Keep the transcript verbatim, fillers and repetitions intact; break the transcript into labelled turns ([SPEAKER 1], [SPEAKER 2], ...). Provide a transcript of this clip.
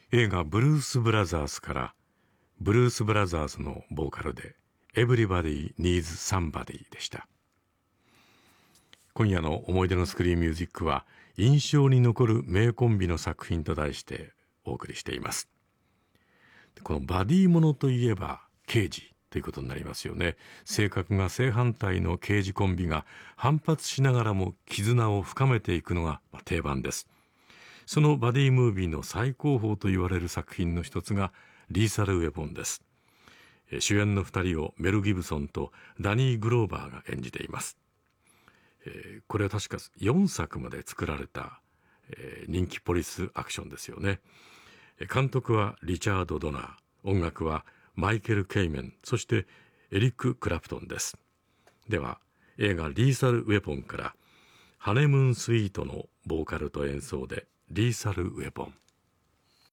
[SPEAKER 1] 映画ブルース・ブラザーズからブルース・ブラザーズのボーカルで Everybody Needs Somebody でした。今夜の思い出のスクリーンミュージックは印象に残る名コンビの作品と題してお送りしています。このバディものといえば刑事ということになりますよね。性格が正反対の刑事コンビが反発しながらも絆を深めていくのが定番です。そのバディムービーの最高峰と言われる作品の一つがリーサルウェポンです。主演のふたりをメル・ギブソンとダニー・グローバーが演じています。これは確かよんさくまで作られた人気ポリスアクションですよね。監督はリチャード・ドナー、音楽はマイケル・ケイメン、そしてエリック・クラプトンです。では映画リーサルウェポンからハネムーンスイートのボーカルと演奏でリーサルウェポン。